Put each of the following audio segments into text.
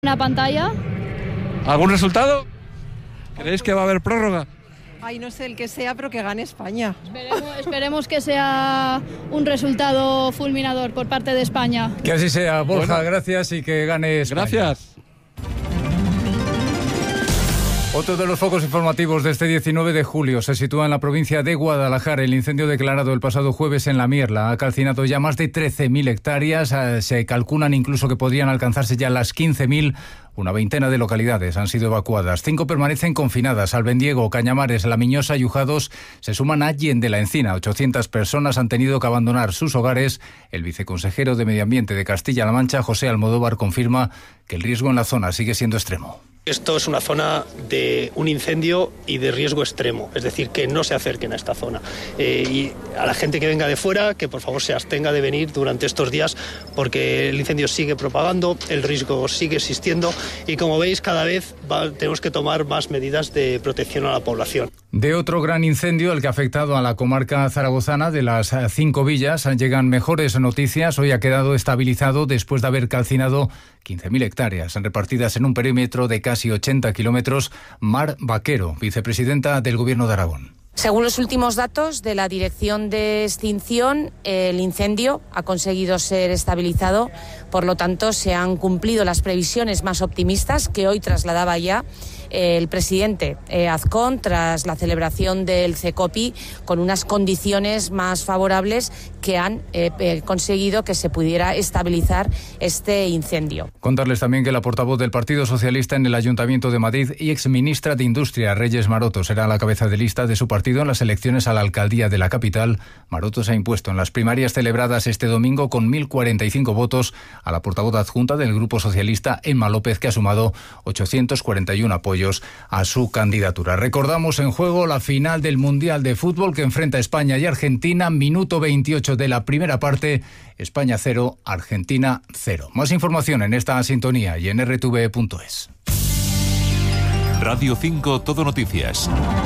Una pantalla. ¿Algún resultado? ¿Creéis que va a haber prórroga? Ay, no sé el que sea, pero que gane España. Esperemos que sea un resultado fulminador por parte de España. Que así sea, Borja, gracias y que gane España. Gracias. Otro de los focos informativos de este 19 de julio se sitúa en la provincia de Guadalajara. El incendio declarado el pasado jueves en La Mierla ha calcinado ya más de 13.000 hectáreas. Se calculan incluso que podrían alcanzarse ya las 15.000. Una veintena de localidades han sido evacuadas. 5 permanecen confinadas. Albendiego, Cañamares, La Miñosa y Ujados se suman a Allende la Encina. 800 personas han tenido que abandonar sus hogares. El viceconsejero de Medio Ambiente de Castilla-La Mancha, José Almodóvar, confirma que el riesgo en la zona sigue siendo extremo. Esto es una zona de un incendio y de riesgo extremo, es decir, que no se acerquen a esta zona. Y a la gente que venga de fuera, que por favor se abstenga de venir durante estos días, porque el incendio sigue propagando, el riesgo sigue existiendo y, como veis, cada vez tenemos que tomar más medidas de protección a la población. De otro gran incendio, el que ha afectado a la comarca zaragozana, de las 5 villas, llegan mejores noticias. Hoy ha quedado estabilizado después de haber calcinado 15.000 hectáreas repartidas en un perímetro de casi 80 kilómetros. Mar Vaquero, vicepresidenta del Gobierno de Aragón. Según los últimos datos de la Dirección de Extinción, el incendio ha conseguido ser estabilizado. Por lo tanto, se han cumplido las previsiones más optimistas que hoy trasladaba ya el presidente Azcón tras la celebración del CECOPI, con unas condiciones más favorables que han conseguido que se pudiera estabilizar este incendio. Contarles también que la portavoz del Partido Socialista en el Ayuntamiento de Madrid y exministra de Industria, Reyes Maroto, será la cabeza de lista de su partido en las elecciones a la alcaldía de la capital. Maroto se ha impuesto en las primarias celebradas este domingo con 1.045 votos a la portavoz adjunta del Grupo Socialista, Emma López, que ha sumado 841 apoyos a su candidatura. Recordamos en juego la final del Mundial de Fútbol que enfrenta España y Argentina. Minuto 28 de la primera parte. España 0, Argentina 0. Más información en esta sintonía y en rtv.es. Radio 5 Todo Noticias.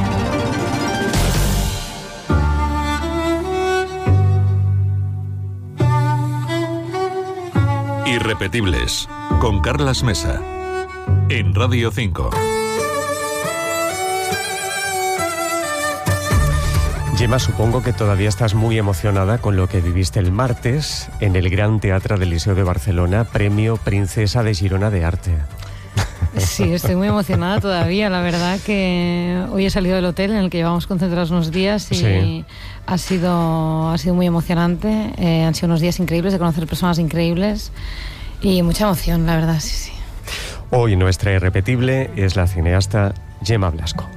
Irrepetibles, con Carlas Mesa, en Radio 5. Gemma, supongo que todavía estás muy emocionada con lo que viviste el martes en el Gran Teatre del Liceo de Barcelona, Premio Princesa de Girona de Arte. Sí, estoy muy emocionada todavía. La verdad que hoy he salido del hotel en el que llevamos concentrados unos días y sí, ha sido muy emocionante. Han sido unos días increíbles de conocer personas increíbles y mucha emoción, la verdad, sí. Hoy nuestra irrepetible es la cineasta Gemma Blasco.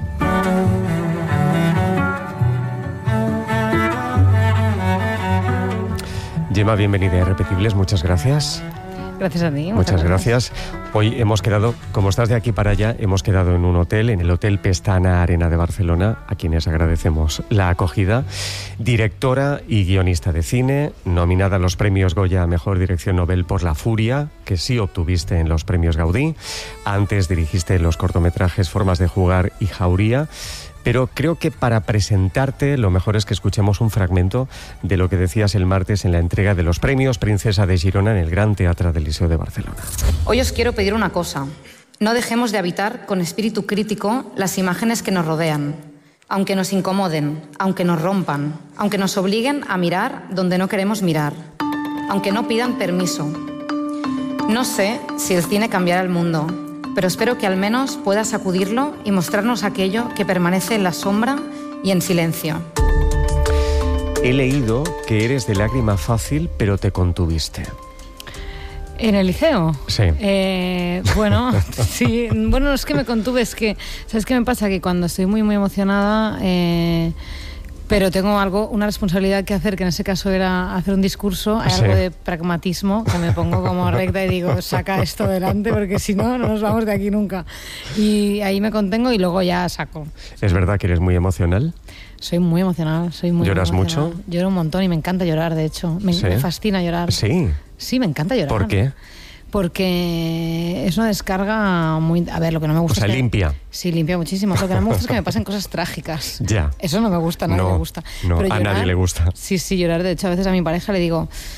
Gemma, bienvenida a Irrepetibles, muchas gracias. Gracias a ti. Muchas gracias. Hoy hemos quedado, como estás de aquí para allá, hemos quedado en un hotel, en el Hotel Pestana Arena de Barcelona, a quienes agradecemos la acogida. Directora y guionista de cine, nominada a los premios Goya a Mejor Dirección Nobel por La Furia, que sí obtuviste en los premios Gaudí. Antes dirigiste los cortometrajes Formas de Jugar y Jauría. Pero creo que para presentarte lo mejor es que escuchemos un fragmento de lo que decías el martes en la entrega de los premios Princesa de Girona en el Gran Teatre del Liceo de Barcelona. Hoy os quiero pedir una cosa. No dejemos de habitar con espíritu crítico las imágenes que nos rodean. Aunque nos incomoden, aunque nos rompan, aunque nos obliguen a mirar donde no queremos mirar, aunque no pidan permiso. No sé si el cine cambiará el mundo, pero espero que al menos pueda sacudirlo y mostrarnos aquello que permanece en la sombra y en silencio. He leído que eres de lágrima fácil, pero te contuviste. ¿En el liceo? Sí. Bueno, sí. Bueno, no es que me contuve, es que, ¿sabes qué me pasa? Que cuando estoy muy, muy emocionada, pero tengo una responsabilidad que hacer, que en ese caso era hacer un discurso, hay algo de pragmatismo, que me pongo como recta y digo, saca esto adelante, porque si no, no nos vamos de aquí nunca. Y ahí me contengo y luego ya saco. ¿Es verdad que eres muy emocional? Soy muy emocional, ¿Lloras emocional. mucho? Lloro un montón y me encanta llorar, de hecho. Me fascina llorar. ¿Sí? Sí, me encanta llorar. ¿Por qué? Porque es una descarga muy... A ver, lo que no me gusta es que... limpia. Sí, limpia muchísimo. Lo que no me gusta es que me pasen cosas trágicas. Ya. Eso no me gusta, a nadie le gusta. No, pero a llorar, nadie le gusta. Sí, llorar. De hecho, a veces a mi pareja le digo...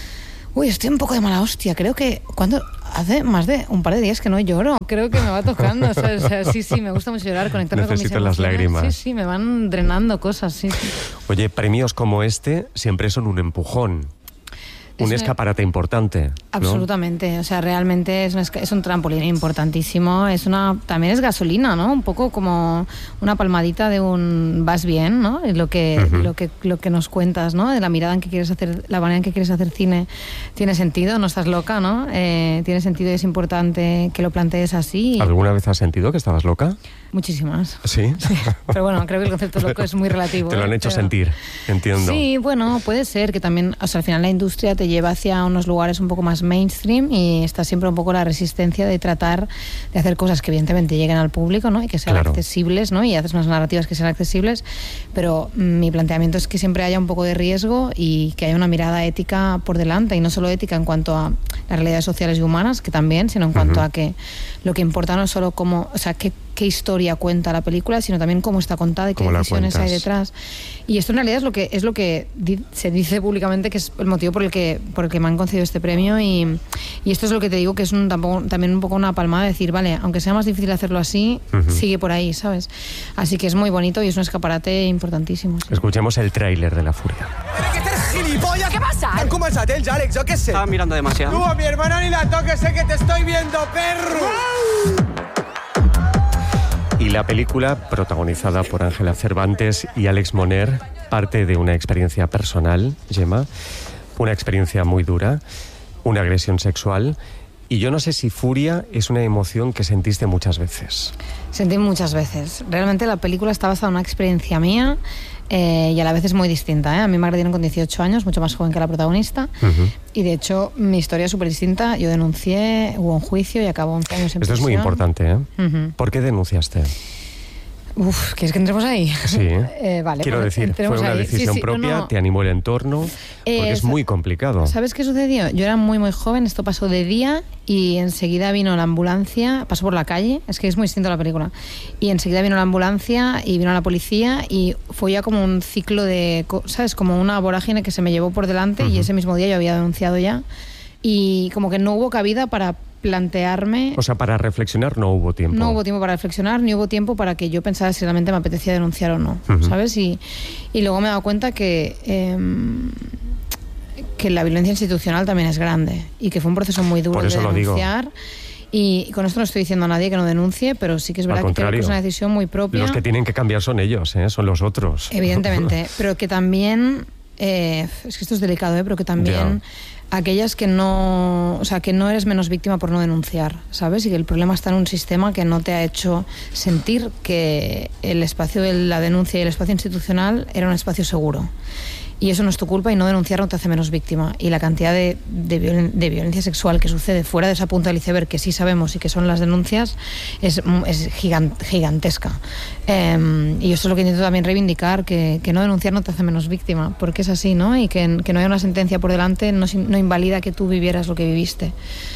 Uy, estoy un poco de mala hostia. Creo que hace más de un par de días que no lloro. Creo que me va tocando. O sea, sí, me gusta mucho llorar, conectarme con mis emociones. Necesito las lágrimas. Sí, me van drenando cosas, sí. Oye, premios como este siempre son un empujón. Un escaparate importante, ¿no? Absolutamente, o sea, realmente es un trampolín importantísimo, también es gasolina, ¿no? Un poco como una palmadita de un vas bien, ¿no? Lo que nos cuentas, ¿no? De la mirada en que quieres hacer, la manera en que quieres hacer cine, tiene sentido, no estás loca, ¿no? Tiene sentido y es importante que lo plantees así. ¿Alguna vez has sentido que estabas loca? Muchísimas. ¿Sí? Pero bueno, creo que el concepto loco es muy relativo. Te lo han hecho sentir, entiendo. Sí, bueno, puede ser que también, o sea, al final la industria te lleva hacia unos lugares un poco más mainstream y está siempre un poco la resistencia de tratar de hacer cosas que evidentemente lleguen al público, ¿no? Y que sean accesibles, ¿no? Y haces unas narrativas que sean accesibles, pero mi planteamiento es que siempre haya un poco de riesgo y que haya una mirada ética por delante, y no solo ética en cuanto a las realidades sociales y humanas, que también, sino en cuanto a que lo que importa no es solo cómo, o sea, qué historia cuenta la película, sino también cómo está contada y qué decisiones hay detrás. Y esto en realidad es lo que se dice públicamente que es el motivo por el que me han concedido este premio, y esto es lo que te digo, que es también un poco una palmada de decir, vale, aunque sea más difícil hacerlo así, sigue por ahí, ¿sabes? Así que es muy bonito y es un escaparate importantísimo. Sí. Escuchemos el tráiler de La Furia. ¡Tiene que ser gilipollas! ¿Qué pasa? Han començat ells, Àlex, jo què sé. Estaba mirando demasiado. Tú a mi hermana ni la toques, sé que te estoy viendo, perro. Y la película, protagonizada por Ángela Cervantes y Àlex Moner, parte de una experiencia personal, Gemma, una experiencia muy dura, una agresión sexual. Y yo no sé si furia es una emoción que sentiste muchas veces. Sentí muchas veces. Realmente la película está basada en una experiencia mía y a la vez es muy distinta. A mí me agredieron con 18 años, mucho más joven que la protagonista. Y de hecho, mi historia es súper distinta. Yo denuncié, hubo un juicio y acabó 11 años en prisión. Esto es muy importante, ¿eh? ¿Por qué denunciaste? Uf, ¿quieres que entremos ahí? Sí. Vale, quiero decir, fue una decisión propia, no. Te animó el entorno, porque es muy complicado. ¿Sabes qué sucedió? Yo era muy joven, esto pasó de día y enseguida vino la ambulancia, pasó por la calle, es que es muy distinto a la película, y enseguida vino la ambulancia y vino la policía y fue ya como un ciclo de, ¿sabes? Como una vorágine que se me llevó por delante y ese mismo día yo había denunciado ya y como que no hubo cabida para plantearme... O sea, para reflexionar no hubo tiempo. No hubo tiempo para reflexionar, ni hubo tiempo para que yo pensara si realmente me apetecía denunciar o no, ¿sabes? Y luego me he dado cuenta que la violencia institucional también es grande y que fue un proceso muy duro de denunciar. Y con esto no estoy diciendo a nadie que no denuncie, pero sí que es verdad que creo que es una decisión muy propia. Los que tienen que cambiar son ellos, son los otros. Evidentemente, pero que también... es que esto es delicado, pero que también... aquellas que no, o sea, que no eres menos víctima por no denunciar, ¿sabes? Y que el problema está en un sistema que no te ha hecho sentir que el espacio de la denuncia y el espacio institucional era un espacio seguro. Y eso no es tu culpa y no denunciar no te hace menos víctima. Y la cantidad de violencia sexual que sucede fuera de esa punta del iceberg, que sí sabemos y que son las denuncias, es gigantesca. Y eso es lo que intento también reivindicar, que no denunciar no te hace menos víctima, porque es así, ¿no? Y que no haya una sentencia por delante no invalida que tú vivieras lo que viviste.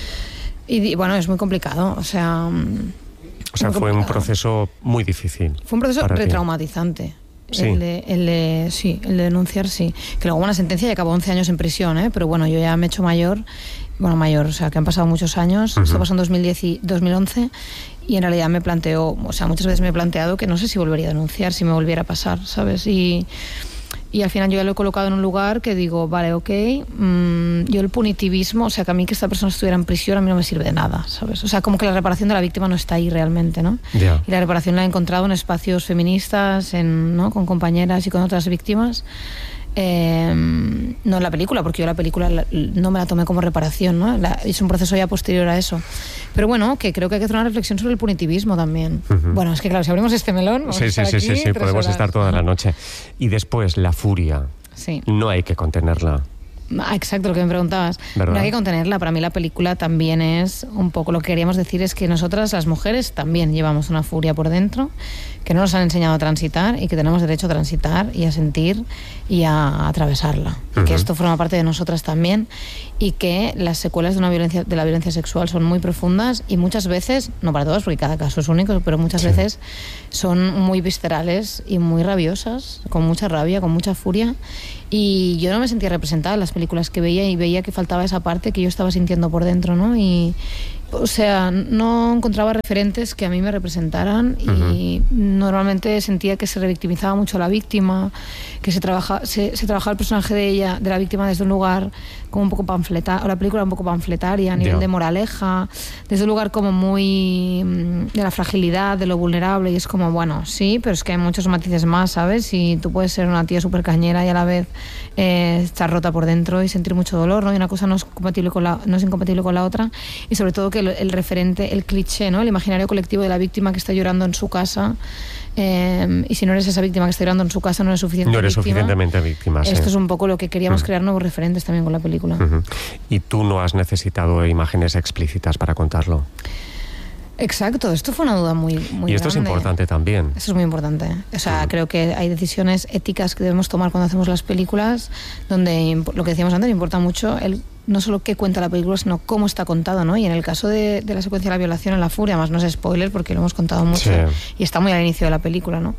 Y bueno, es muy complicado, o sea, fue un proceso muy difícil. Fue un proceso retraumatizante. Sí. El de denunciar, sí. Que luego una sentencia y acabó 11 años en prisión, pero bueno, yo ya me he hecho mayor, o sea, que han pasado muchos años, esto pasó en 2010 y 2011, y en realidad me planteo, o sea, muchas veces me he planteado que no sé si volvería a denunciar, si me volviera a pasar, ¿sabes? Y al final yo ya lo he colocado en un lugar que digo, vale, ok, yo el punitivismo, o sea, que a mí que esta persona estuviera en prisión a mí no me sirve de nada, ¿sabes? O sea, como que la reparación de la víctima no está ahí realmente, ¿no? Yeah. Y la reparación la he encontrado en espacios feministas, ¿no? Con compañeras y con otras víctimas. No en la película, porque yo la película no me la tomé como reparación, ¿no? Es un proceso ya posterior a eso. Pero bueno, que creo que hay que hacer una reflexión sobre el punitivismo también. Bueno, es que claro, si abrimos este melón... Sí, podemos estar toda la noche. Y después, la furia. Sí. No hay que contenerla. Exacto, lo que me preguntabas. ¿Verdad? No hay que contenerla. Para mí la película también es un poco lo que queríamos decir, es que nosotras, las mujeres, también llevamos una furia por dentro que no nos han enseñado a transitar y que tenemos derecho a transitar y a sentir y a atravesarla. Que esto forma parte de nosotras también y que las secuelas de la violencia sexual son muy profundas y muchas veces, no para todas porque cada caso es único, pero muchas veces son muy viscerales y muy rabiosas, con mucha rabia, con mucha furia Y yo no me sentía representada en las películas que veía y veía que faltaba esa parte que yo estaba sintiendo por dentro, ¿no? Y, o sea, no encontraba referentes que a mí me representaran y normalmente sentía que se revictimizaba mucho a la víctima, que se trabajaba el personaje de ella, de la víctima, desde un lugar como un poco panfletario, la película un poco panfletaria a nivel de moraleja, desde un lugar como muy de la fragilidad, de lo vulnerable, y es como, bueno, sí, pero es que hay muchos matices más, ¿sabes? Y tú puedes ser una tía súper cañera y a la vez estar rota por dentro y sentir mucho dolor, ¿no? Y una cosa no es incompatible con la otra, y sobre todo que el referente, el cliché, ¿no? El imaginario colectivo de la víctima que está llorando en su casa, y si no eres esa víctima que está llorando en su casa, no eres suficientemente víctima. Esto es un poco lo que queríamos, crear nuevos referentes también con la película. Y tú no has necesitado imágenes explícitas para contarlo. Exacto, esto fue una duda muy grande. Y esto es importante también. Esto es muy importante. O sea, creo que hay decisiones éticas que debemos tomar cuando hacemos las películas, donde lo que decíamos antes, importa mucho no solo qué cuenta la película, sino cómo está contado, ¿no? Y en el caso de la secuencia de la violación en La Furia, más no es spoiler porque lo hemos contado mucho, y está muy al inicio de la película, ¿no?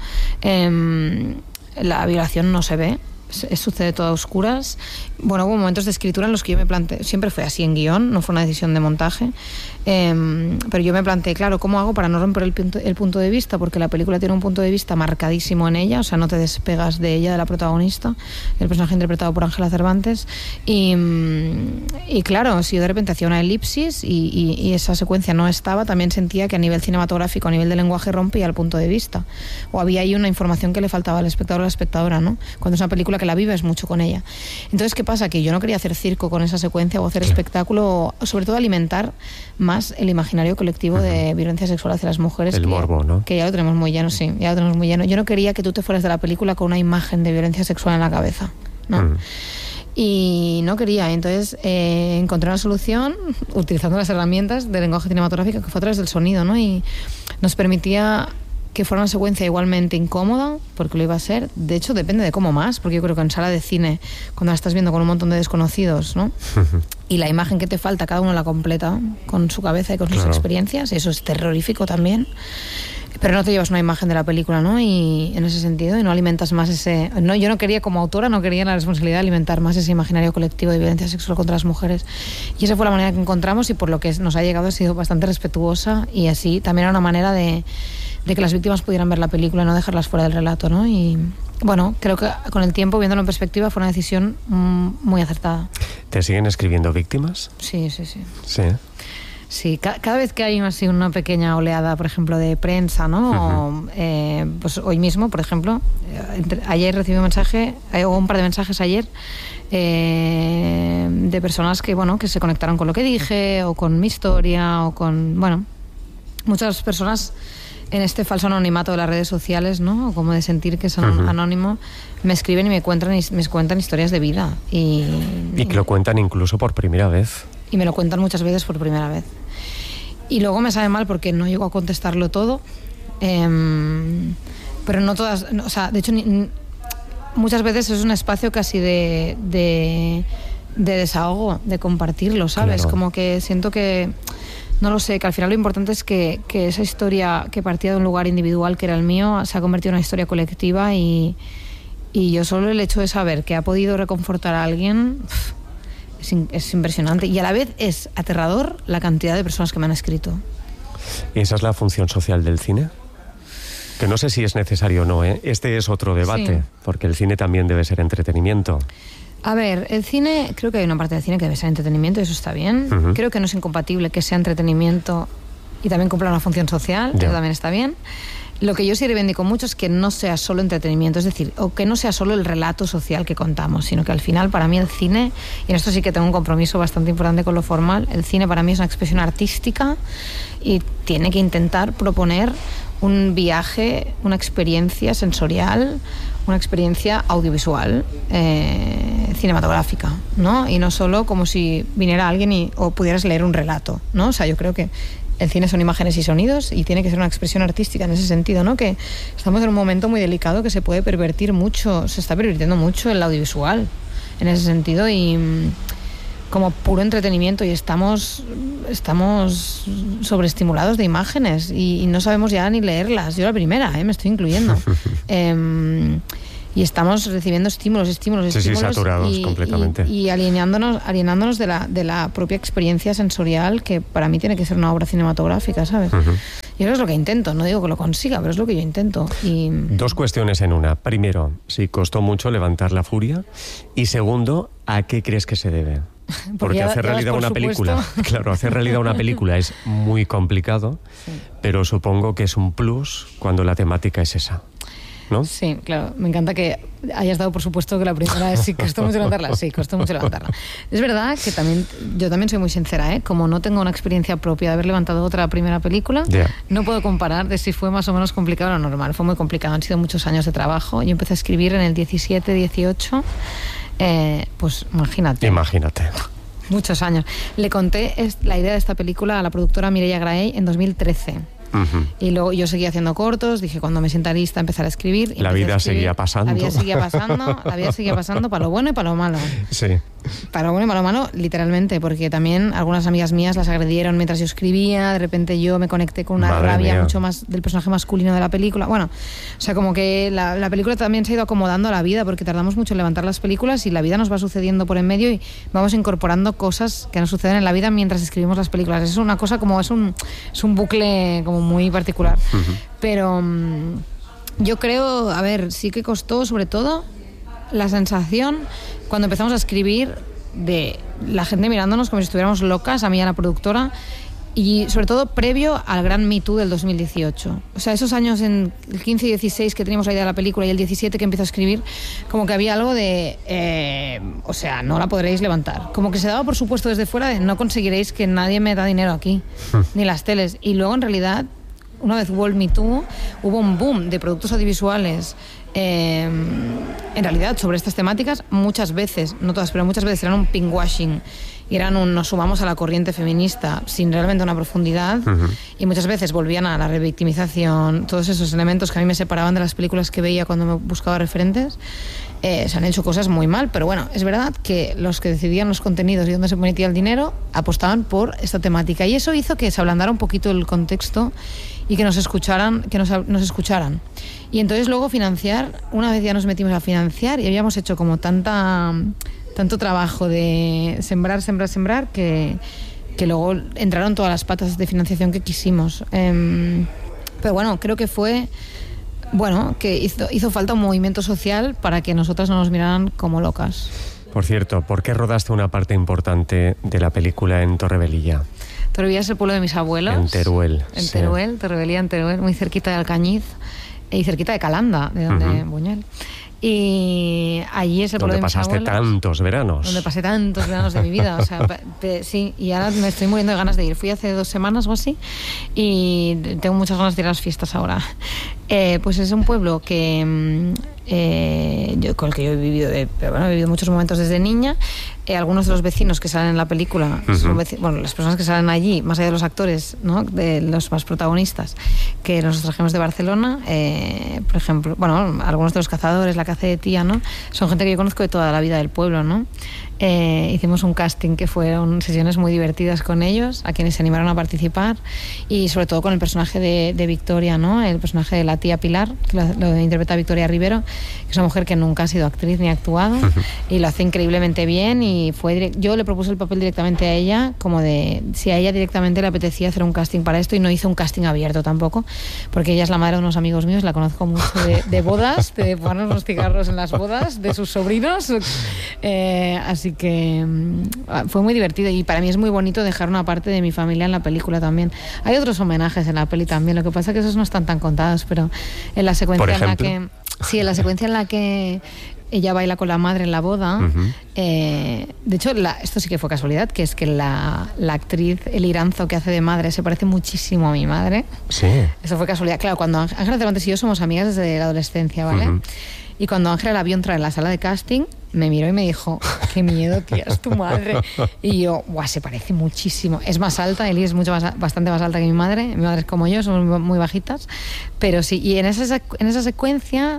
La violación no se ve, sucede todo a oscuras. Bueno, hubo momentos de escritura en los que yo me planteé, siempre fue así en guión, no fue una decisión de montaje, pero yo me planteé, claro, ¿cómo hago para no romper el punto de vista? Porque la película tiene un punto de vista marcadísimo en ella, o sea, no te despegas de ella, de la protagonista, el personaje interpretado por Ángela Cervantes, y claro, si yo de repente hacía una elipsis y esa secuencia no estaba, también sentía que a nivel cinematográfico, a nivel de lenguaje, rompía el punto de vista, o había ahí una información que le faltaba al espectador o a la espectadora, ¿no? Cuando es una película que la vives mucho con ella. Entonces, ¿qué pasa? Que yo no quería hacer circo con esa secuencia o hacer espectáculo, o sobre todo alimentar más el imaginario colectivo de violencia sexual hacia las mujeres. El morbo, ¿no? Que ya lo tenemos muy lleno, sí, ya lo tenemos muy lleno. Yo no quería que tú te fueras de la película con una imagen de violencia sexual en la cabeza, ¿no? Y no quería, entonces encontré una solución utilizando las herramientas de lenguaje cinematográfico que fue a través del sonido, ¿no? Y nos permitía que fuera una secuencia igualmente incómoda, porque lo iba a ser. De hecho, depende de cómo más, porque yo creo que en sala de cine, cuando la estás viendo con un montón de desconocidos, ¿no? Y la imagen que te falta, cada uno la completa con su cabeza y con sus experiencias, y eso es terrorífico también. Pero no te llevas una imagen de la película, ¿no? Y en ese sentido, y no alimentas más ese... No, yo no quería, como autora, no quería la responsabilidad de alimentar más ese imaginario colectivo de violencia sexual contra las mujeres. Y esa fue la manera que encontramos, y por lo que nos ha llegado ha sido bastante respetuosa, y así también era una manera de que las víctimas pudieran ver la película y no dejarlas fuera del relato, ¿no? Y bueno, creo que con el tiempo, viéndolo en perspectiva, fue una decisión muy acertada. ¿Te siguen escribiendo víctimas? Sí. Sí. Sí, cada vez que hay así una pequeña oleada, por ejemplo, de prensa, ¿no? Pues hoy mismo, por ejemplo, ayer recibí un mensaje, o un par de mensajes ayer, de personas que, bueno, que se conectaron con lo que dije, o con mi historia, o con, bueno, muchas personas en este falso anonimato de las redes sociales, ¿no? O como de sentir que es anónimo, me escriben y me cuentan historias de vida. Y que lo cuentan incluso por primera vez. Y me lo cuentan muchas veces por primera vez. Y luego me sabe mal porque no llego a contestarlo todo. Pero no todas... o sea, de hecho, muchas veces es un espacio casi de desahogo, de compartirlo, ¿sabes? Claro. Como que siento que... No lo sé, que al final lo importante es que esa historia que partía de un lugar individual, que era el mío, se ha convertido en una historia colectiva, y yo solo el hecho de saber que ha podido reconfortar a alguien... Es impresionante, y a la vez es aterrador la cantidad de personas que me han escrito. ¿Esa es la función social del cine? Que no sé si es necesario o no, ¿eh? Este es otro debate, porque el cine también debe ser entretenimiento. A ver, el cine, creo que hay una parte del cine que debe ser entretenimiento, y eso está bien. Creo que no es incompatible que sea entretenimiento y también cumpla una función social, eso también está bien. Lo que yo sí reivindico mucho es que no sea solo entretenimiento, es decir, o que no sea solo el relato social que contamos, sino que al final, para mí, el cine, y en esto sí que tengo un compromiso bastante importante con lo formal, el cine para mí es una expresión artística y tiene que intentar proponer un viaje, una experiencia sensorial, una experiencia audiovisual, cinematográfica, ¿no? Y no solo como si viniera alguien o pudieras leer un relato, ¿no? O sea, yo creo que el cine son imágenes y sonidos, y tiene que ser una expresión artística en ese sentido, ¿no? Que estamos en un momento muy delicado que se puede pervertir mucho, se está pervirtiendo mucho el audiovisual en ese sentido, y como puro entretenimiento, y estamos sobreestimulados de imágenes y no sabemos ya ni leerlas. Yo la primera, me estoy incluyendo. y estamos recibiendo estímulos, sí, saturados completamente. Y alienándonos de la propia experiencia sensorial, que para mí tiene que ser una obra cinematográfica, ¿sabes? Y eso es lo que intento, no digo que lo consiga, pero es lo que yo intento. Y... Dos cuestiones en una. Primero, si costó mucho levantar la furia, y segundo, ¿a qué crees que se debe? Porque hacer realidad una película, claro, hacer realidad una película es muy complicado, sí, pero supongo que es un plus cuando la temática es esa, ¿no? Sí, claro, me encanta que hayas dado por supuesto que la primera es sí, costó mucho levantarla, sí, costó mucho levantarla. Es verdad que yo también soy muy sincera, ¿eh? Como no tengo una experiencia propia de haber levantado otra primera película, no puedo comparar de si fue más o menos complicado o normal. Fue muy complicado, han sido muchos años de trabajo. Yo empecé a escribir en el 17, 18... pues imagínate. Muchos años. Le conté la idea de esta película a la productora Mireia Graell en 2013. Y luego yo seguía haciendo cortos, dije cuando me sienta lista empezar a escribir. La vida seguía pasando. La vida seguía pasando para lo bueno y para lo malo. Sí. Para lo bueno y para lo malo, literalmente, porque también algunas amigas mías las agredieron mientras yo escribía, de repente yo me conecté con una rabia mucho más del personaje masculino de la película. Bueno, o sea, como que la película también se ha ido acomodando a la vida, porque tardamos mucho en levantar las películas y la vida nos va sucediendo por en medio y vamos incorporando cosas que nos suceden en la vida mientras escribimos las películas. Es una cosa como, es un bucle como muy particular. Pero yo creo, a ver, sí que costó sobre todo la sensación cuando empezamos a escribir de la gente mirándonos como si estuviéramos locas, a mí y a la productora, y sobre todo previo al gran Me Too del 2018. O sea, esos años en el 15 y 16 que teníamos la idea de la película y el 17 que empezó a escribir, como que había algo de o sea, no la podréis levantar. Como que se daba por supuesto desde fuera de no conseguiréis que nadie meta dinero aquí, ni las teles. Y luego en realidad, una vez hubo el Me Too, hubo un boom de productos audiovisuales en realidad sobre estas temáticas, muchas veces, no todas, pero muchas veces eran un pinkwashing y eran un nos sumamos a la corriente feminista sin realmente una profundidad, y muchas veces volvían a la revictimización, todos esos elementos que a mí me separaban de las películas que veía cuando me buscaba referentes. Se han hecho cosas muy mal, pero bueno, es verdad que los que decidían los contenidos y dónde se metía el dinero apostaban por esta temática, y eso hizo que se ablandara un poquito el contexto y que nos escucharan, y entonces luego financiar, una vez ya nos metimos a financiar y habíamos hecho como tanto trabajo de sembrar que luego entraron todas las patas de financiación que quisimos, pero bueno, creo que fue que hizo falta un movimiento social para que nosotras no nos miraran como locas. Por cierto, ¿por qué rodaste una parte importante de la película en Torrevieja? Torrevieja es el pueblo de mis abuelos. En Teruel. En Teruel, Torrevieja en Teruel, muy cerquita de Alcañiz y cerquita de Calanda, de donde Buñuel. Y allí es el pueblo de mis abuelos. Donde pasaste tantos veranos. Donde pasé tantos veranos de mi vida. O sea, sí, y ahora me estoy muriendo de ganas de ir. Fui hace 2 semanas o así y tengo muchas ganas de ir a las fiestas ahora. Pues es un pueblo que con el que yo he vivido, he vivido muchos momentos desde niña. Algunos de los vecinos que salen en la película, las personas que salen allí, más allá de los actores, ¿no?, de los más protagonistas, que nos trajimos de Barcelona, por ejemplo, algunos de los cazadores, la que hace de tía, ¿no?, son gente que yo conozco de toda la vida del pueblo, ¿no? Hicimos un casting que fueron sesiones muy divertidas con ellos, a quienes se animaron a participar, y sobre todo con el personaje de Victoria, ¿no?, el personaje de la tía Pilar, que lo interpreta Victoria Rivero, que es una mujer que nunca ha sido actriz ni actuado, y lo hace increíblemente bien. Y yo le propuse el papel directamente a ella, como de si a ella directamente le apetecía hacer un casting para esto, y no hizo un casting abierto tampoco, porque ella es la madre de unos amigos míos, la conozco mucho de bodas, de ponernos unos cigarros en las bodas de sus sobrinos, así que fue muy divertido, y para mí es muy bonito dejar una parte de mi familia en la película también. Hay otros homenajes en la peli también, lo que pasa es que esos no están tan contados, pero en la secuencia en la secuencia en la que ella baila con la madre en la boda, de hecho esto sí que fue casualidad, que es que la actriz El Iranzo, que hace de madre, se parece muchísimo a mi madre. Sí. Eso fue casualidad. Claro, cuando Ángela Cervantes y yo somos amigas desde la adolescencia, ¿vale? Y cuando Ángela la vio entrar en la sala de casting, me miró y me dijo: qué miedo, tía, es tu madre. Y yo, se parece muchísimo. Es más alta, Eli es bastante más alta que mi madre. Mi madre es como yo, somos muy bajitas. Pero sí, y en esa secuencia,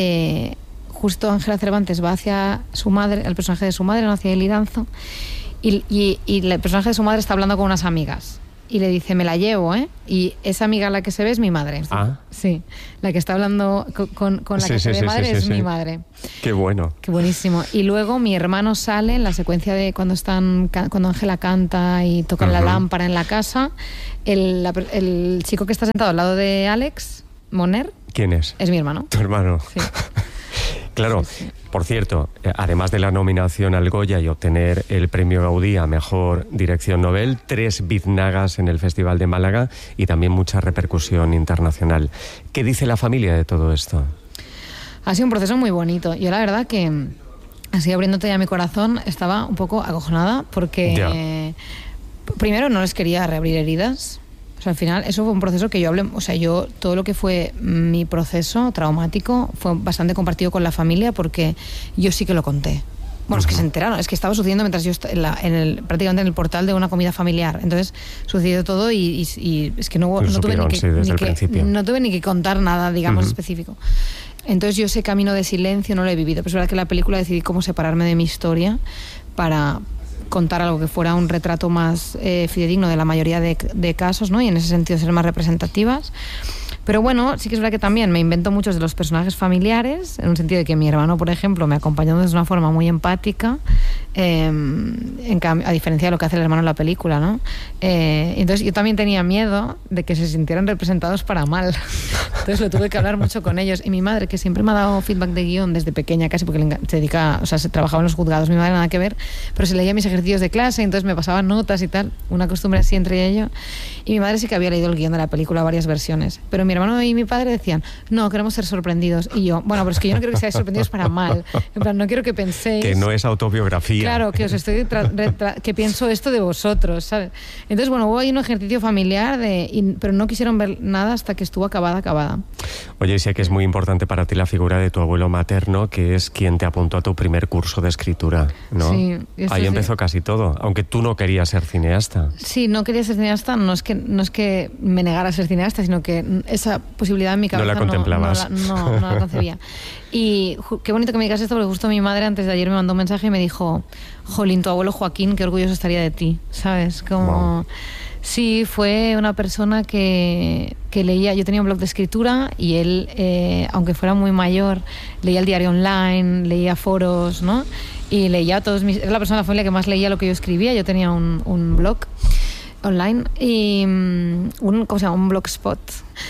justo Ángela Cervantes va hacia su madre, el personaje de su madre, no hacia El Iranzo, y el personaje de su madre está hablando con unas amigas. y le dice, me la llevo, ¿eh? Y esa amiga a la que se ve es mi madre. Ah. Sí, la que está hablando con la que se ve madre es mi madre. Qué bueno. Qué buenísimo. Y luego mi hermano sale en la secuencia de cuando Ángela canta y tocan la lámpara en la casa. El chico que está sentado al lado de Alex Moner. ¿Quién es? Es mi hermano. Tu hermano. Sí. Claro, sí. Por cierto, además de la nominación al Goya y obtener el premio Gaudí a Mejor Dirección Nobel, 3 biznagas en el Festival de Málaga y también mucha repercusión internacional. ¿Qué dice la familia de todo esto? Ha sido un proceso muy bonito. Yo la verdad que, así abriéndote ya mi corazón, estaba un poco acojonada porque primero no les quería reabrir heridas. O sea, al final eso fue un proceso que yo hablé, o sea, todo lo que fue mi proceso traumático fue bastante compartido con la familia porque yo sí que lo conté. Bueno, es que se enteraron, es que estaba sucediendo mientras yo prácticamente en el portal de una comida familiar. Entonces sucedió todo y es que no tuve ni que contar nada, digamos, específico. Entonces yo ese camino de silencio no lo he vivido. Pero es verdad que en la película decidí cómo separarme de mi historia para contar algo que fuera un retrato más fidedigno de la mayoría de casos, ¿no? Y en ese sentido ser más representativas. Pero bueno, sí que es verdad que también me invento muchos de los personajes familiares, en un sentido de que mi hermano, por ejemplo, me acompañó de una forma muy empática, a diferencia de lo que hace el hermano en la película, ¿no? Entonces yo también tenía miedo de que se sintieran representados para mal. Entonces lo tuve que hablar mucho con ellos. Y mi madre, que siempre me ha dado feedback de guión desde pequeña casi, porque se dedica, o sea, se trabajaba en los juzgados, mi madre nada que ver, pero se leía mis ejercicios de clase, entonces me pasaba notas y tal, una costumbre así entre ellos. Y mi madre sí que había leído el guión de la película, varias versiones, pero mi hermano y mi padre decían, no, queremos ser sorprendidos. Y yo, bueno, pero es que yo no quiero que seáis sorprendidos para mal. En plan, no quiero que penséis... Que no es autobiografía. Claro, que os estoy que pienso esto de vosotros, ¿sabes? Entonces, bueno, hubo ahí un ejercicio familiar, pero no quisieron ver nada hasta que estuvo acabada. Oye, sé que es muy importante para ti la figura de tu abuelo materno, que es quien te apuntó a tu primer curso de escritura, ¿no? Sí. Ahí empezó casi todo, aunque tú no querías ser cineasta. Sí, no quería ser cineasta, no es que me negara a ser cineasta, sino que esa posibilidad en mi cabeza no la contemplabas. No la concebía. Y qué bonito que me digas esto, porque justo mi madre antes de ayer me mandó un mensaje y me dijo, jolín, tu abuelo Joaquín, qué orgulloso estaría de ti, ¿sabes? Como... Wow. Sí, fue una persona que leía, yo tenía un blog de escritura y él, aunque fuera muy mayor, leía el diario online, leía foros, ¿no? Y leía era la persona de la familia que más leía lo que yo escribía. Yo tenía un blog online y ¿cómo se llama? Un blogspot.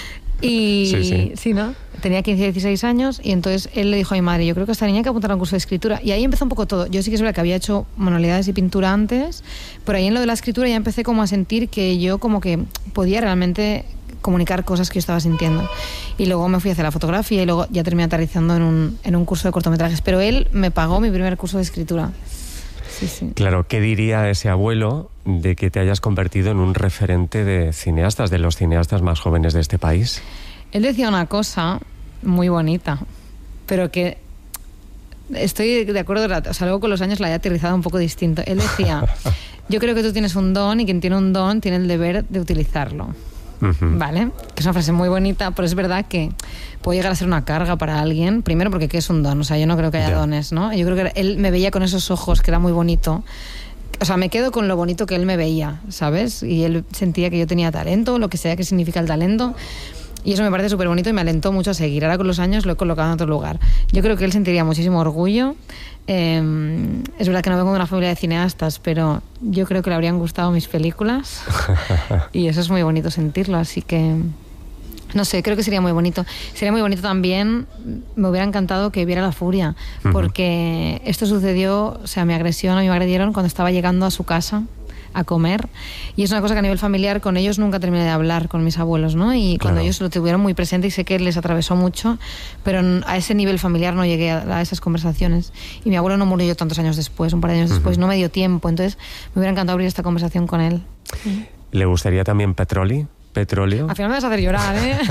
Y sí, ¿no? Tenía 15, 16 años y entonces él le dijo a mi madre, yo creo que a esta niña hay que apuntar a un curso de escritura. Y ahí empezó un poco todo. Yo sí que es verdad que había hecho manualidades y pintura antes, pero ahí en lo de la escritura ya empecé como a sentir que yo como que podía realmente comunicar cosas que yo estaba sintiendo. Y luego me fui a hacer la fotografía y luego ya terminé aterrizando en un curso de cortometrajes. Pero él me pagó mi primer curso de escritura. Sí. Claro, ¿qué diría ese abuelo de que te hayas convertido en un referente de cineastas, de los cineastas más jóvenes de este país? Él decía una cosa muy bonita, pero que estoy de acuerdo, o sea, luego con los años la he aterrizado un poco distinto. Él decía, yo creo que tú tienes un don y quien tiene un don tiene el deber de utilizarlo. ¿Vale? Que es una frase muy bonita, pero es verdad que puede llegar a ser una carga para alguien, primero porque ¿qué es un don? O sea, yo no creo que haya dones, ¿no? Yo creo que él me veía con esos ojos, que era muy bonito. O sea, me quedo con lo bonito que él me veía, ¿sabes? Y él sentía que yo tenía talento, lo que sea que significa el talento. Y eso me parece súper bonito y me alentó mucho a seguir. Ahora con los años lo he colocado en otro lugar. Yo creo que él sentiría muchísimo orgullo. Es verdad que no vengo de una familia de cineastas, pero yo creo que le habrían gustado mis películas. Y eso es muy bonito sentirlo, así que... No sé, creo que sería muy bonito. Sería muy bonito también, me hubiera encantado que viera La Furia, porque esto sucedió, o sea, mi agresión, a mí me agredieron cuando estaba llegando a su casa a comer, y es una cosa que a nivel familiar con ellos nunca terminé de hablar con mis abuelos, ¿no? Y cuando ellos lo tuvieron muy presente, y sé que les atravesó mucho, pero a ese nivel familiar no llegué a esas conversaciones. Y mi abuelo no murió tantos años después, un par de años después, no me dio tiempo, entonces me hubiera encantado abrir esta conversación con él. ¿Le gustaría también petróleo? Al final me vas a hacer llorar,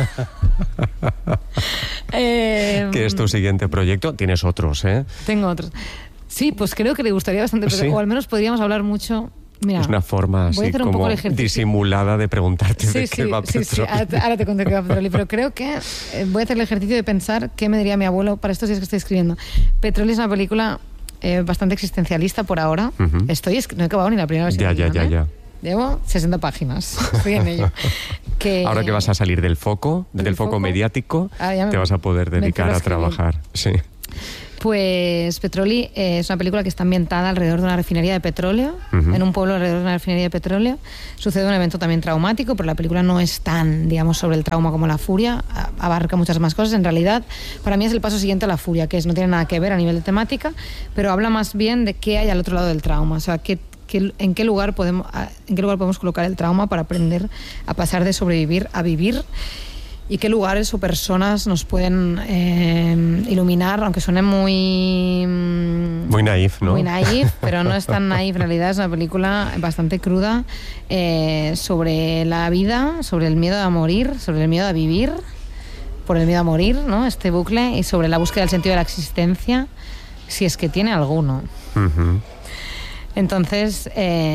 ¿Qué es tu siguiente proyecto? Tienes otros, ¿eh? Tengo otros. Sí, pues creo que le gustaría bastante, ¿Sí? O al menos podríamos hablar mucho. Mira, es una forma así como disimulada de preguntarte de qué va Petroli. Sí. Ahora te conté qué va Petroli, pero creo que voy a hacer el ejercicio de pensar qué me diría mi abuelo para estos días que estoy escribiendo. Petroli es una película bastante existencialista por ahora. No he acabado ni la primera versión. Ya. Llevo 60 páginas, estoy en ello. Ahora que vas a salir del foco mediático, te vas a poder dedicar a trabajar. Sí. Pues Petroli es una película que está ambientada alrededor de una refinería de petróleo, en un pueblo alrededor de una refinería de petróleo. Sucede un evento también traumático, pero la película no es tan, digamos, sobre el trauma como La Furia, abarca muchas más cosas. En realidad, para mí es el paso siguiente a La Furia, que no tiene nada que ver a nivel de temática, pero habla más bien de qué hay al otro lado del trauma, o sea, en qué lugar podemos colocar el trauma para aprender a pasar de sobrevivir a vivir, y qué lugares o personas nos pueden iluminar, aunque suene muy naif, ¿no? Muy naif, pero no es tan naif. En realidad es una película bastante cruda sobre la vida, sobre el miedo a morir, sobre el miedo a vivir, por el miedo a morir, ¿no? Este bucle, y sobre la búsqueda del sentido de la existencia, si es que tiene alguno. Entonces,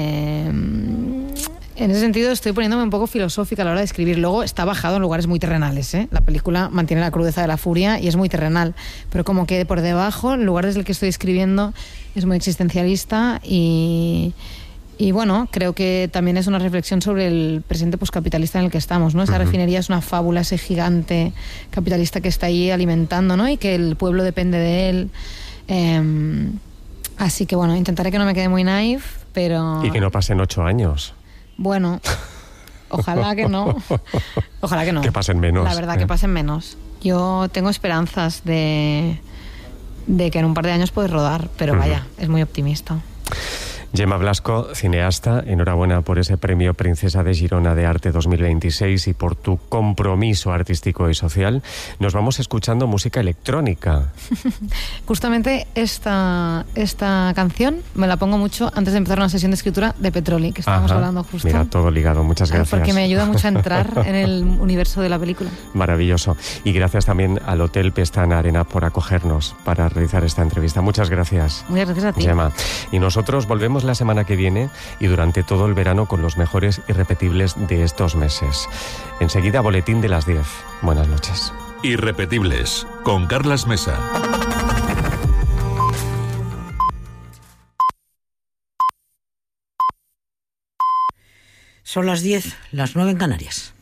en ese sentido estoy poniéndome un poco filosófica a la hora de escribir. Luego está bajado en lugares muy terrenales, ¿eh? La película mantiene la crudeza de La Furia y es muy terrenal, pero como que por debajo, el lugar desde el que estoy escribiendo es muy existencialista y bueno, creo que también es una reflexión sobre el presente poscapitalista en el que estamos, ¿no? Esa refinería es una fábula, ese gigante capitalista que está ahí alimentando, ¿no? Y que el pueblo depende de él. Así que bueno, intentaré que no me quede muy naif, pero... Y que no pasen 8 años. Bueno, ojalá que no. Ojalá que no. Que pasen menos. La verdad, que pasen menos. Yo tengo esperanzas de que en un par de años puedes rodar, pero vaya, es muy optimista. Gemma Blasco, cineasta, enhorabuena por ese premio Princesa de Girona de Arte 2026 y por tu compromiso artístico y social. Nos vamos escuchando música electrónica. Justamente esta canción me la pongo mucho antes de empezar una sesión de escritura de Petroli, que estábamos hablando justo. Mira, todo ligado, muchas gracias. Porque me ayuda mucho a entrar en el universo de la película. Maravilloso. Y gracias también al Hotel Pestana Arena por acogernos para realizar esta entrevista. Muchas gracias. Muchas gracias a ti, Gemma. Y nosotros volvemos la semana que viene y durante todo el verano con los mejores irrepetibles de estos meses. Enseguida, boletín de las 10. Buenas noches. Irrepetibles, con Carlas Mesa. Son las 10, las 9 en Canarias.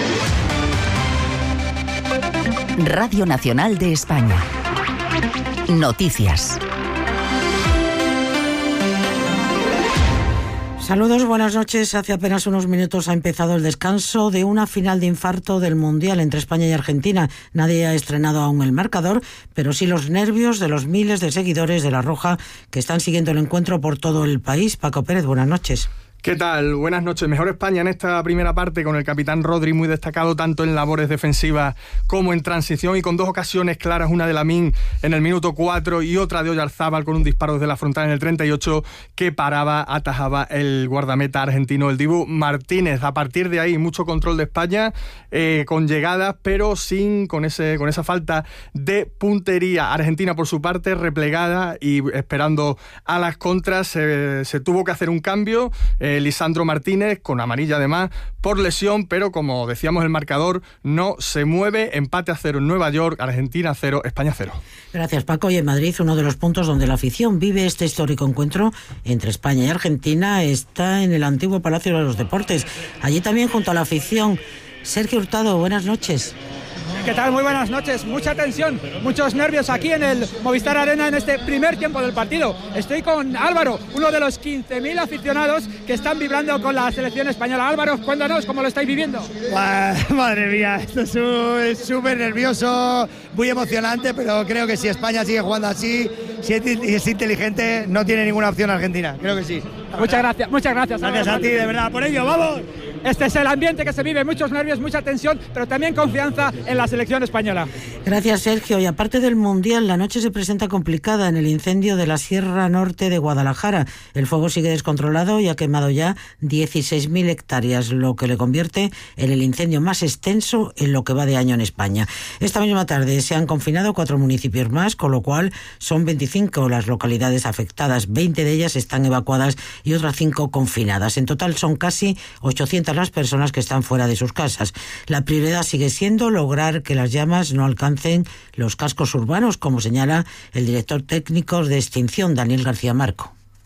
Radio Nacional de España. Noticias. Saludos, buenas noches. Hace apenas unos minutos ha empezado el descanso de una final de infarto del Mundial entre España y Argentina. Nadie ha estrenado aún el marcador, pero sí los nervios de los miles de seguidores de La Roja que están siguiendo el encuentro por todo el país. Paco Pérez, buenas noches. ¿Qué tal? Buenas noches. Mejor España en esta primera parte, con el capitán Rodri muy destacado tanto en labores defensivas como en transición, y con dos ocasiones claras, una de Lamine en el minuto 4 y otra de Oyarzábal con un disparo desde la frontal en el 38 que atajaba el guardameta argentino, el Dibu Martínez. A partir de ahí, mucho control de España, con llegadas, pero con esa falta de puntería. Argentina, por su parte, replegada y esperando a las contras, se tuvo que hacer un cambio. Lisandro Martínez, con amarilla además, por lesión, pero como decíamos, el marcador no se mueve. Empate a 0 en Nueva York, Argentina 0, España 0. Gracias, Paco. Y en Madrid, uno de los puntos donde la afición vive este histórico encuentro entre España y Argentina está en el antiguo Palacio de los Deportes. Allí también, junto a la afición, Sergio Hurtado, buenas noches. ¿Qué tal? Muy buenas noches. Mucha tensión, muchos nervios aquí en el Movistar Arena en este primer tiempo del partido. Estoy con Álvaro, uno de los 15.000 aficionados que están vibrando con la selección española. Álvaro, cuéntanos cómo lo estáis viviendo. Madre mía, esto es súper nervioso, muy emocionante, pero creo que si España sigue jugando así, si es inteligente, no tiene ninguna opción Argentina. Creo que sí. Muchas gracias. Gracias a ti, de verdad. Por ello, ¡vamos! Este es el ambiente que se vive, muchos nervios, mucha tensión, pero también confianza en la selección española. Gracias, Sergio. Y aparte del Mundial, la noche se presenta complicada en el incendio de la Sierra Norte de Guadalajara. El fuego sigue descontrolado y ha quemado ya 16.000 hectáreas, lo que le convierte en el incendio más extenso en lo que va de año en España. Esta misma tarde se han confinado 4 municipios más, con lo cual son 25 las localidades afectadas. 20 de ellas están evacuadas y otras 5 confinadas. En total son casi 800 las personas que están fuera de sus casas. La prioridad sigue siendo lograr que las llamas no alcancen los cascos urbanos, como señala el director técnico de extinción, Daniel García Marco.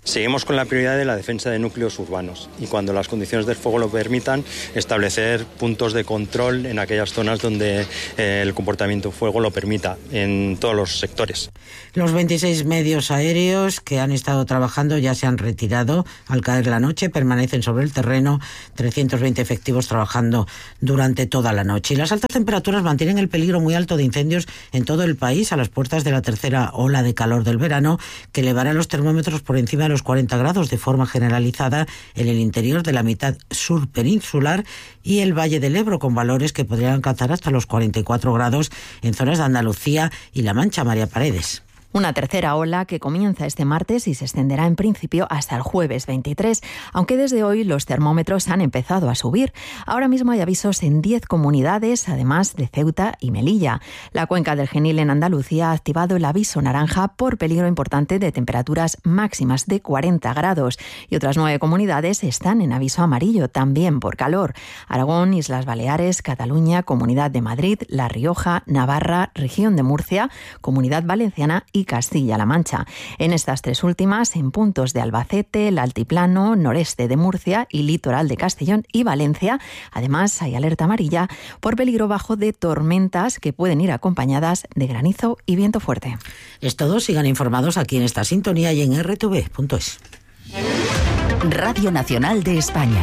Seguimos con la prioridad de la defensa de núcleos urbanos y, cuando las condiciones del fuego lo permitan, establecer puntos de control en aquellas zonas donde el comportamiento de fuego lo permita, en todos los sectores. Los 26 medios aéreos que han estado trabajando ya se han retirado al caer la noche, permanecen sobre el terreno, 320 efectivos trabajando durante toda la noche. Y las altas temperaturas mantienen el peligro muy alto de incendios en todo el país, a las puertas de la tercera ola de calor del verano, que elevará los termómetros por encima de los 40 grados de forma generalizada en el interior de la mitad sur peninsular y el Valle del Ebro, con valores que podrían alcanzar hasta los 44 grados en zonas de Andalucía y La Mancha. María Paredes. Una tercera ola que comienza este martes y se extenderá en principio hasta el jueves 23, aunque desde hoy los termómetros han empezado a subir. Ahora mismo hay avisos en 10 comunidades, además de Ceuta y Melilla. La cuenca del Genil en Andalucía ha activado el aviso naranja por peligro importante de temperaturas máximas de 40 grados y otras 9 comunidades están en aviso amarillo, también por calor. Aragón, Islas Baleares, Cataluña, Comunidad de Madrid, La Rioja, Navarra, Región de Murcia, Comunidad Valenciana y Castilla-La Mancha. En estas 3 últimas, en puntos de Albacete, el altiplano, noreste de Murcia y litoral de Castellón y Valencia, además hay alerta amarilla por peligro bajo de tormentas que pueden ir acompañadas de granizo y viento fuerte. Es todo, sigan informados aquí en esta sintonía y en rtv.es. Radio Nacional de España.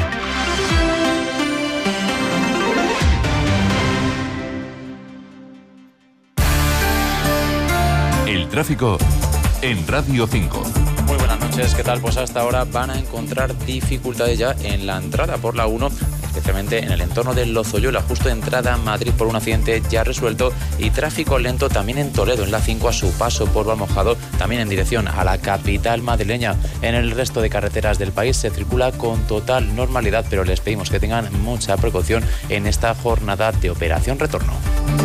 El tráfico en Radio 5. Muy buenas noches, ¿qué tal? Pues hasta ahora van a encontrar dificultades ya en la entrada por la 1, especialmente en el entorno de Lozoyola, justo entrada a Madrid por un accidente ya resuelto, y tráfico lento también en Toledo, en la 5 a su paso por Valmojado, también en dirección a la capital madrileña. En el resto de carreteras del país se circula con total normalidad, pero les pedimos que tengan mucha precaución en esta jornada de operación retorno.